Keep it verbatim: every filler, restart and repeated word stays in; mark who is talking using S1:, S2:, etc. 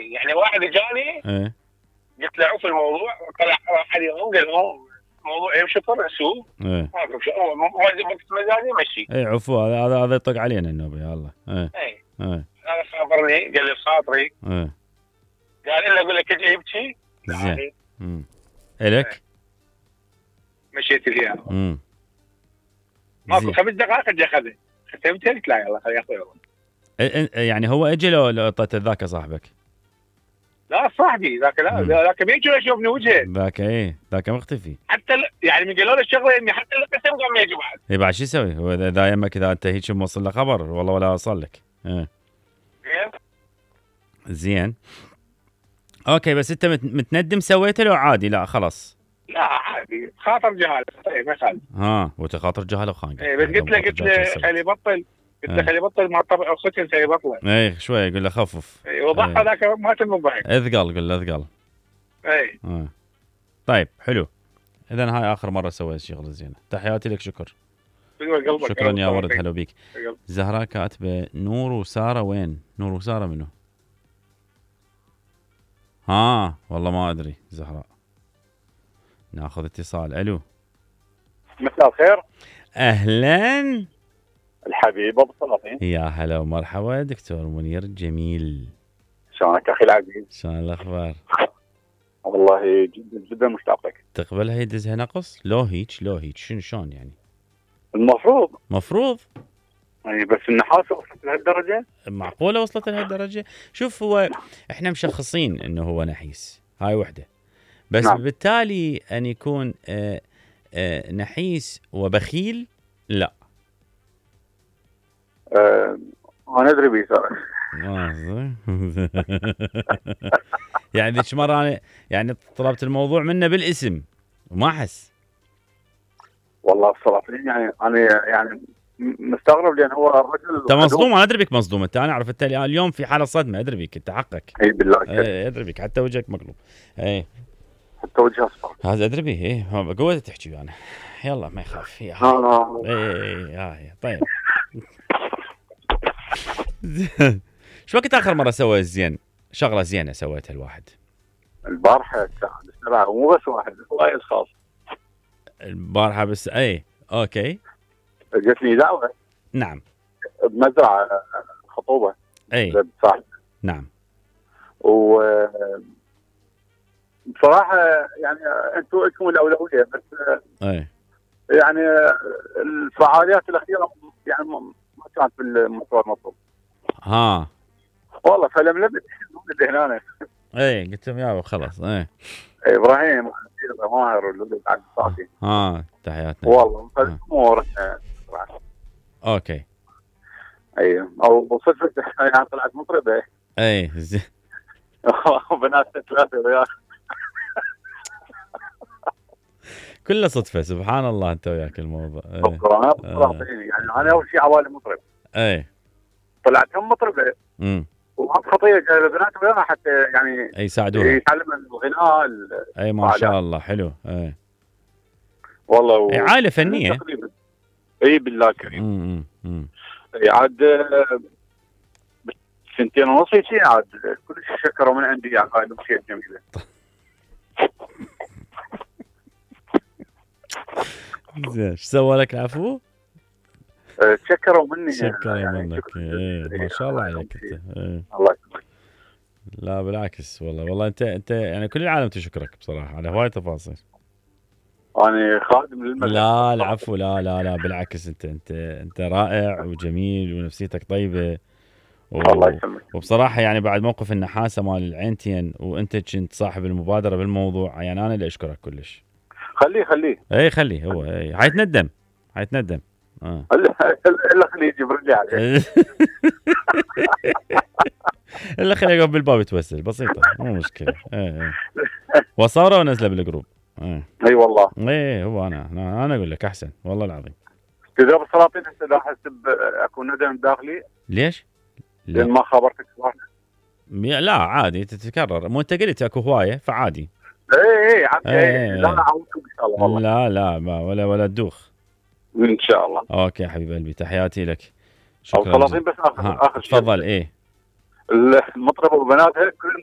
S1: معي. يعني واحد جاني
S2: ايه
S1: قلت له عوف الموضوع، طلع راح اليوم قال هو موضوع يمشي طر اسوق
S2: ايه
S1: ما في شيء، هو وقت مزاجي مشي.
S2: ايه عفو، هذا هذا هذا يطق علينا النوبه يا الله. ايه
S1: اي
S2: ايه
S1: هذا خابرني قال لي بخاطري،
S2: ايه
S1: قال الا اقول لك اجي يبكي
S2: زين. امم الك
S1: مشيت اليوم
S2: امم
S1: ماكو خمس دقائق اجي اخذه، ختمت قلت لا يلا خلي اخوي.
S2: يعني هو اجى لو لو اعطيته ذاك صاحبك؟
S1: لا صاحبي ذاك، لا ذاك بيجي يشوفني وجهه
S2: ذاك ايه ذاك مختفي.
S1: حتى ل... يعني من قالوا له الشغله اني حتى القسم قام يجي بعد.
S2: اي بعد شو يسوي هو اذا إذا يمك اذا انت هيك موصل له خبر والله ولا وصل لك. ايه زين اوكي، بس انت متندم سويته لو عادي؟ لا خلاص
S1: لا عادي خاطر جهاله. طيب ما خالف.
S2: ها وتخاطر جهاله خانقه.
S1: ايه بس قلت له قلت له خلي يبطل، قلت له خلي يبطل مع طبع اختي خلي يبطل.
S2: ايه شوي قول له خفف.
S1: ايه وضحى ذاك ما تم الضحك.
S2: اثقل قول له اثقل.
S1: ايه
S2: اه طيب حلو. اذا هاي اخر مره سويت شغله زينه. تحياتي لك. شكر شكرا يا ورد. هلا بيك. زهراء كاتبه نور وساره. وين نور وساره؟ منو؟ ها والله ما ادري. زهراء ناخذ اتصال. الو
S1: مساء الخير.
S2: اهلا
S1: الحبيب ابو سلاطين.
S2: يا هلا ومرحبا دكتور منير جميل.
S1: شلونك اخي العزيز؟
S2: شلون الاخبار؟
S1: والله جدا جدا مشتاق لك.
S2: تقبلها يدزها نقص؟ لو هيك لو هيك شنو شلون يعني؟
S1: المفروض
S2: مفروض
S1: يعني، بس النحاسه وصلت لهالدرجه؟
S2: معقوله وصلت لهالدرجه؟ شوف هو احنا مشخصين انه هو نحيس، هاي وحده بس. نعم. بالتالي ان يكون آآ آآ نحيس وبخيل لا.
S1: أه انا ادري بيه صراحه.
S2: يعني ذيك مره انا يعني طلبت الموضوع منه بالاسم وما حس.
S1: والله الصراحه يعني انا يعني مستغرب لان هو الرجل
S2: انت مصدوم. انا ادري بك مصدوم. انت انا اعرف انت اليوم في حاله صدمه. ادري بك انت حقك.
S1: اي بالله.
S2: اي ادري بك حتى وجهك مقلوب. اي
S1: حتى وجهه اصفر.
S2: هذا ادري به. ايه بقوه تحكي انا. يلا ما يخاف. اي اي طيب. شو وقت اخر مره سوى زين شغله زينه سويتها الواحد؟
S1: البارحه الساعه مو بس واحد، هواي اشخاص.
S2: البارحه بس. اي اوكي.
S1: جتني دعوه.
S2: نعم.
S1: بمزرعه خطوبه.
S2: اي نعم.
S1: و بصراحه يعني انتم لكم الاولويه، بس
S2: اي
S1: يعني الفعاليات الاخيره يعني ما كانت بالمستوى المطلوب.
S2: ها
S1: والله فلملمت اللي هنا.
S2: اي قلت لهم يا خلاص. اي
S1: ابراهيم ماهر والولد عبد الصافي.
S2: ها تحياتنا.
S1: والله الامور
S2: اوكي.
S1: ايوه او صدفه يعني طلعت مطربه.
S2: اي زين.
S1: وبنات ثلاثه وياك.
S2: كله صدفه سبحان الله. انت وياك الموضوع.
S1: ايه. آه. يعني انا اول شيء عوالي مطرب.
S2: اي
S1: طلعت هم مطربه.
S2: امم
S1: وهم خطيه جايبه بنات وياها حتى يعني
S2: اي يساعدوها
S1: يتعلم الغناء.
S2: اي ما شاء الله حلو. اي
S1: والله و...
S2: اي عائله فنيه.
S1: اي بالله كريم.
S2: امم امم
S1: عاد سنتين ونص شيء عاد كل شيء شكروا من عندي يعني هاي الاشياء الجميله.
S2: زين ايش سوى لك العفو؟
S1: شكروا مني.
S2: شكروا يعني منك. ايه ما شاء الله عليك انت. ايه.
S1: الله يسلمك.
S2: لا بالعكس والله والله انت انت يعني كل العالم تشكرك بصراحه على هواي تفاصيل.
S1: انا خادم للمجال.
S2: لا العفو. لا لا لا بالعكس. انت انت انت رائع وجميل ونفسيتك طيبه و...
S1: الله يسلمك.
S2: وبصراحه يعني بعد موقف النحاسه مال العينتين وانت كنت صاحب المبادره بالموضوع، يعني انا اللي اشكرك كلش.
S1: خليه خليه
S2: اي خليه هو. اي حيتندم حيتندم. اه
S1: الا خليه يجيب رجلي عليه.
S2: الا خليه يقف بالباب يتوسل. بسيطه مو مشكله. اي وصوره ونزله بالجروب. اي
S1: اي والله.
S2: اي هو انا انا, أنا اقول لك احسن والله العظيم.
S1: اذا بالسلاطين هسه لا احسب اكون ندم داخلي.
S2: ليش؟
S1: لان ما خبرتك صراحه.
S2: لا عادي تتكرر. مو انت قلت اكو هوايه فعادي.
S1: اي اي عادي. لا لا اعودكم ان شاء الله والله.
S2: لا لا ما ولا ولا تدوخ
S1: ان شاء الله.
S2: اوكي حبيب قلبي تحياتي لك. شكرا.
S1: السلاطين بس اخر اخر
S2: تفضل. ايه
S1: المطربه وبناتها كل